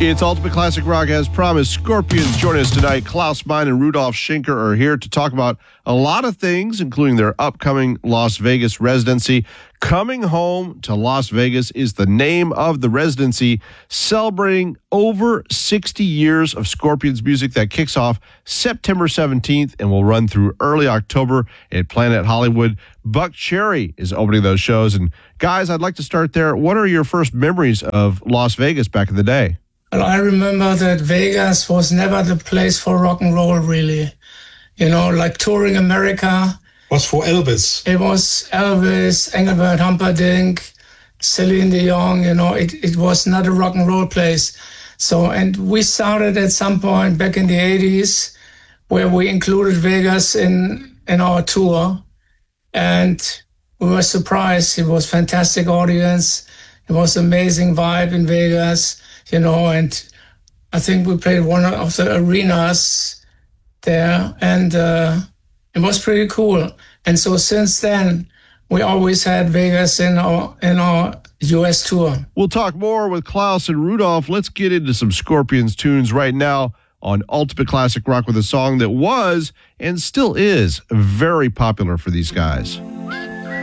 It's Ultimate Classic Rock as promised. Scorpions join us tonight. Klaus Meine and Rudolf Schenker are here to talk about a lot of things, including their upcoming Las Vegas residency. Coming Home to Las Vegas is the name of the residency, celebrating over 60 years of Scorpions music that kicks off September 17th and will run through early October at Planet Hollywood. Buckcherry is opening those shows. And guys, I'd like to start there. What are your first memories of Las Vegas back in the day? Well, I remember that Vegas was never the place for rock and roll, really. You know, like touring America. Was for Elvis. It was Elvis, Engelbert Humperdinck, Celine Dion, you know, it was not a rock and roll place. So, and we started at some point back in the 80s where we included Vegas in our tour. And we were surprised. It was fantastic audience. It was amazing vibe in Vegas, you know, and I think we played one of the arenas there, and it was pretty cool. And so since then, we always had Vegas in our U.S. tour. We'll talk more with Klaus and Rudolf. Let's get into some Scorpions tunes right now on Ultimate Classic Rock with a song that was and still is very popular for these guys.